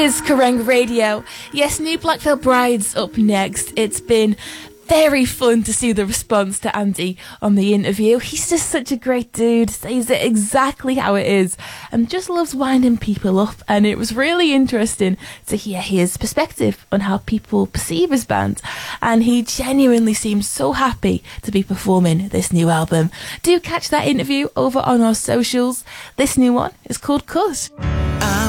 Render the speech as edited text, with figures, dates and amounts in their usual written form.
Is Kerrang Radio. Yes, new Black Veil Bride's up next. It's been very fun to see the response to Andy on the interview. He's just such a great dude, says it exactly how it is, and just loves winding people up. And it was really interesting to hear his perspective on how people perceive his band. And he genuinely seems so happy to be performing this new album. Do catch that interview over on our socials. This new one is called Cut.